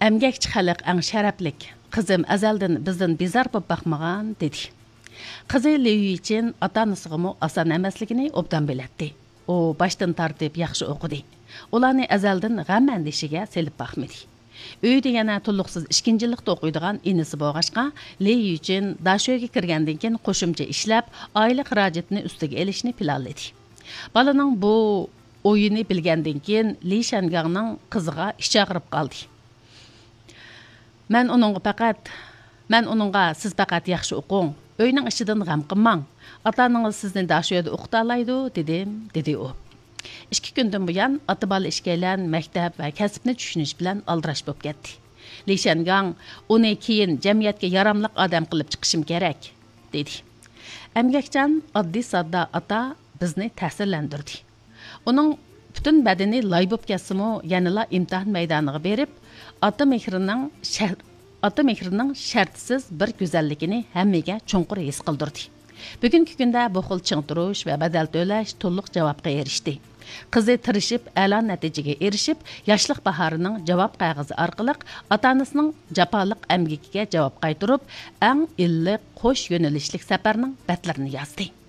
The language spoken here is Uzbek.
Әмгәкчі халық әң шәрәплік. Қызым әзәлден біздің безар боп бақмаған, dedi. Қызы Лею үшін ата-анасыға асан әмәслігіне обдан білетті. O baştan tartib yaxşı oxudu. Ularni əzəldən ғəm əndişiga selib baxmadi. Uyda yana to'liqsiz ikkinchilikda o'qiydigan inisi bo'lg'achqa, Ley uchun dashoga kirgandan keyin qo'shimcha ishlab, oila xarajatini ustiga elishni planladi. Balaning bu o'yini bilgandan keyin Li Shangangning qiziga ish chaqirib qoldi. Men uningga siz faqat yaxshi o'qing, uyning ishidan g'am qilmang. Ata-onangiz sizni dashoda o'qita oladi, dedi u. 2 kundan buyon ota-bola ishkaylan maktab va kasbni tushunish bilan aldirash bo'lib ketdi. Li Shangang uni keyin jamiyatga yaramli odam qilib chiqishim kerak, dedi. Əmgəkcan oddiy sodda ota bizni ta'sirlantirdi. Uning butun badani loy bo'lib ketsa-mu, yanala imtihon maydoniga berib, ota mehrining shartsiz bir go'zalligini hammaga cho'nqur his qildirdi. Bugungi kunda bu xil chingtirish va badal to'lash to'liq javobga erishdi. Qizi tirishib, a'lo natijaga erishib, yoshlik bahorining javob qog'ozi orqali ota-onasining jafoliq amgikiga javob qaytarib, eng illiq, qo'sh yo'nalishlik safarning batlarini yozdi.